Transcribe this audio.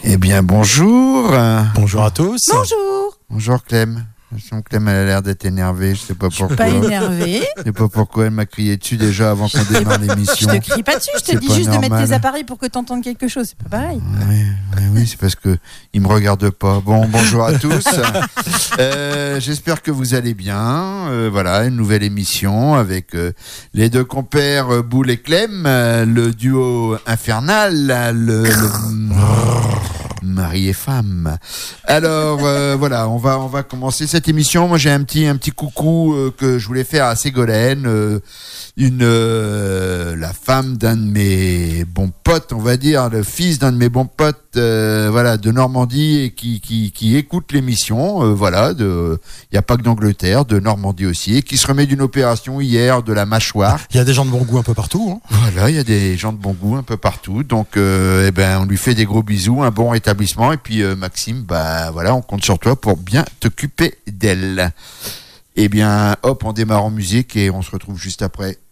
Eh bien, bonjour. Bonjour à tous. Bonjour. Bonjour Clem. Clem, elle a l'air d'être énervée, je sais pas pourquoi. Pas énervée. Je sais pas pourquoi elle m'a crié dessus déjà avant qu'on démarre l'émission. Je te crie pas dessus, je te C'est dis pas juste de normal. mettre tes appareils pour que tu entendes quelque chose. C'est pas pareil. Oui, c'est parce que il me regarde pas. Bon, bonjour à tous. J'espère que vous allez bien. Voilà, une nouvelle émission avec les deux compères Boule et Clem, le duo infernal, le mari et femme. Alors voilà, on va commencer cette émission. Moi j'ai un petit coucou que je voulais faire à Ségolène, la femme d'un de mes bons potes, on va dire, le fils d'un de mes bons potes, voilà, de Normandie et qui écoute l'émission, voilà, il y a pas que d'Angleterre, de Normandie aussi, et qui se remet d'une opération hier de la mâchoire. Il y a des gens de bon goût un peu partout. Hein. Voilà, il y a des gens de bon goût un peu partout. Donc, on lui fait des gros bisous, un bon rétablissement. Et puis, Maxime, voilà, on compte sur toi pour bien t'occuper d'elle. Eh bien, hop, on démarre en musique et on se retrouve juste après.